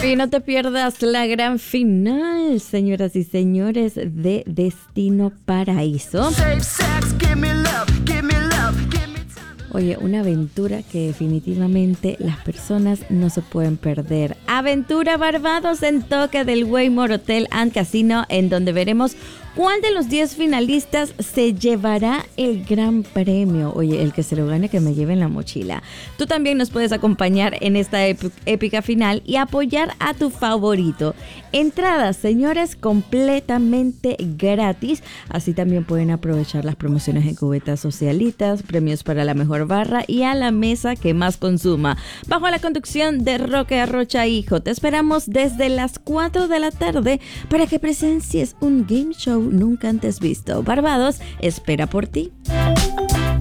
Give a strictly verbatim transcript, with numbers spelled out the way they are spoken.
Y no te pierdas la gran final, señoras y señores, de Destino Paraíso. Oye, una aventura que definitivamente las personas no se pueden perder. Aventura Barbados en Toca del Waymore Hotel and Casino, en donde veremos cuál de los diez finalistas se llevará el gran premio. Oye, el que se lo gane que me lleve en la mochila. Tú también nos puedes acompañar en esta ép- épica final y apoyar a tu favorito. Entradas, señores, completamente gratis. Así también pueden aprovechar las promociones en cubetas socialitas, premios para la mejor barra y a la mesa que más consuma. Bajo la conducción de Roque Arrocha Hijo, te esperamos desde las cuatro de la tarde para que presencies un game show nunca antes visto. Barbados espera por ti.